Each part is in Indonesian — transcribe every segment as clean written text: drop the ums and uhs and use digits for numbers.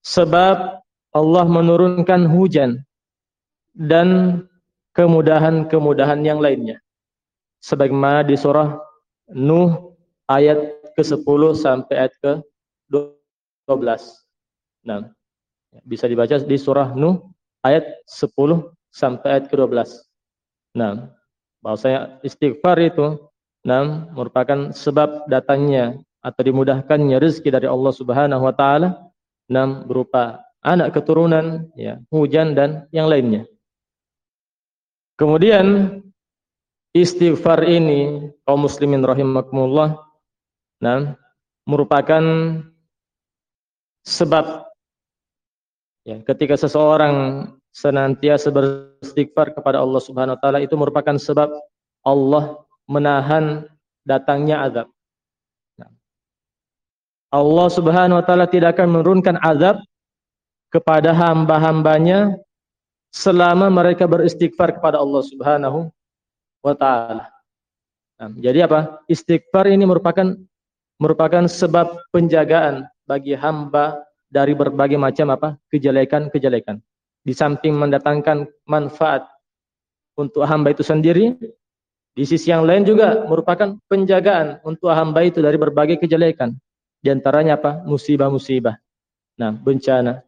sebab Allah menurunkan hujan dan kemudahan-kemudahan yang lainnya. Sebagaimana di surah Nuh ayat ke-10 sampai ayat ke-12. Nah, bisa dibaca di surah Nuh ayat 10 sampai ayat ke-12. Nah, bahwasanya istighfar itu merupakan sebab datangnya atau dimudahkannya rezeki dari Allah Subhanahu wa taala, berupa anak keturunan, ya, hujan dan yang lainnya. Kemudian istighfar ini kaum muslimin rahimakumullah, merupakan sebab, ya, ketika seseorang senantiasa beristighfar kepada Allah Subhanahu wa taala, itu merupakan sebab Allah menahan datangnya azab. Allah Subhanahu wa taala tidak akan menurunkan azab kepada hamba-hambanya selama mereka beristighfar kepada Allah Subhanahu wa taala. Jadi apa? Istighfar ini merupakan sebab penjagaan bagi hamba dari berbagai macam kejelekan-kejelekan. Di samping mendatangkan manfaat untuk hamba itu sendiri, di sisi yang lain juga merupakan penjagaan untuk hamba itu dari berbagai kejelekan. Di antaranya apa? Musibah-musibah. Bencana.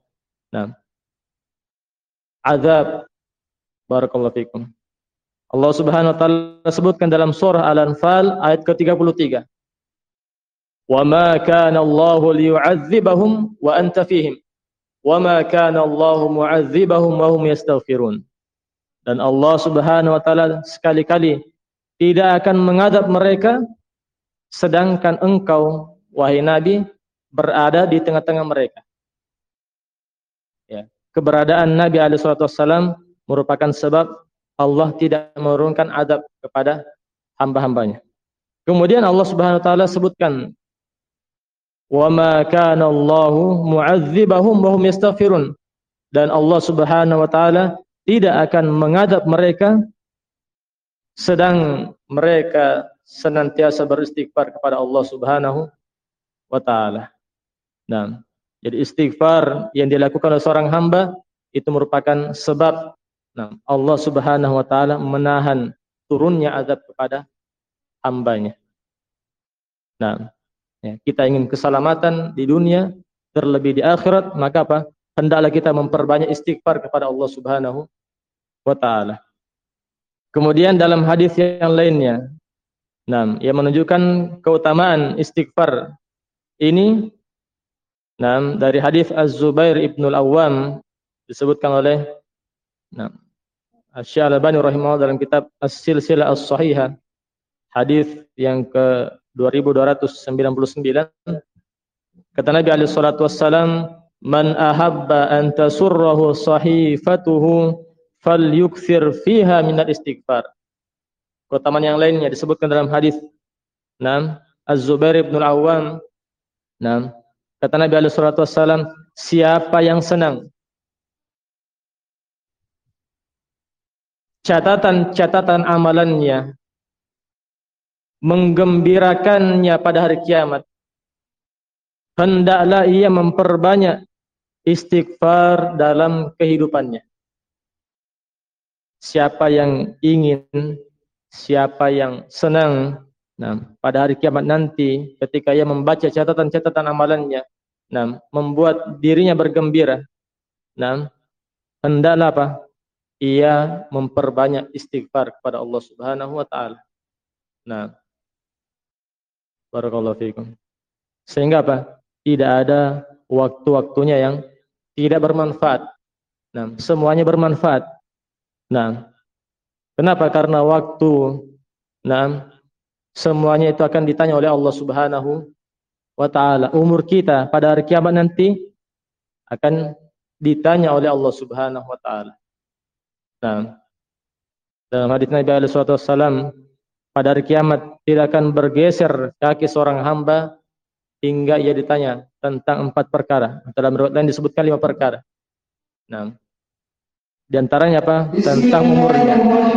Azab. Barakallahu fikum. Allah Subhanahu wa taala sebutkan dalam surah Al-Anfal ayat ke-33. Wa ma kana Allahu liyu'adzibahum wa anta fihim. Wa ma kana Allahu mu'adzibahum wa hum yastaghfirun. Dan Allah Subhanahu wa taala sekali-kali tidak akan mengadab mereka sedangkan engkau, wahai Nabi, berada di tengah-tengah mereka. Ya, keberadaan Nabi alaihi wasallam merupakan sebab Allah tidak menurunkan azab kepada hamba-hambanya. Kemudian Allah Subhanahu wa taala sebutkan, wa ma kana Allahu mu'adzibahum wa hum yastaghfirun. Dan Allah Subhanahu wa taala tidak akan mengadab mereka sedang mereka senantiasa beristighfar kepada Allah Subhanahu wa taala. Jadi istighfar yang dilakukan oleh seorang hamba itu merupakan sebab Allah Subhanahu wa taala menahan turunnya azab kepada hambanya. Kita ingin keselamatan di dunia, terlebih di akhirat, maka apa? Hendaklah kita memperbanyak istighfar kepada Allah Subhanahu wa taala. Kemudian dalam hadis yang lainnya, yang menunjukkan keutamaan istighfar ini, dari hadis Az-Zubair ibn al-Awwam, disebutkan oleh Asy-Syaikh Al-Albani rahimahullah dalam kitab As-Silsilah As-Shahihah, hadis yang ke 2299, kata Nabi alaihi salatu wassalam, man ahabba an tasurrahu sahifatuhu falyukthir fiha minal istighfar. Keutamaan yang lainnya disebutkan dalam hadis Az-Zubair ibn al-Awwam, kata Nabi alaihi salatu wassalam, siapa yang senang catatan amalannya menggembirakannya pada hari kiamat, hendaklah ia memperbanyak istighfar dalam kehidupannya. Siapa yang ingin, siapa yang senang pada hari kiamat nanti ketika ia membaca catatan-catatan amalannya, membuat dirinya bergembira, hendaklah apa? Ia memperbanyak istighfar kepada Allah Subhanahu wa taala. Barakallahu fikum. Sehingga apa? Tidak ada waktu-waktunya yang tidak bermanfaat. Semuanya bermanfaat. Kenapa? Karena waktu, semuanya itu akan ditanya oleh Allah Subhanahu wa taala. Umur kita pada hari kiamat nanti akan ditanya oleh Allah Subhanahu wa taala. Dalam hadis Nabi alaihi wasallam, pada hari kiamat tidak akan bergeser kaki seorang hamba hingga ia ditanya tentang 4 perkara. Dalam riwayat lain disebutkan 5 perkara. Di antaranya apa? Tentang umurnya.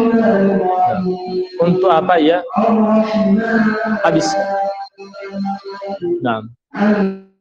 Untuk apa ia habis?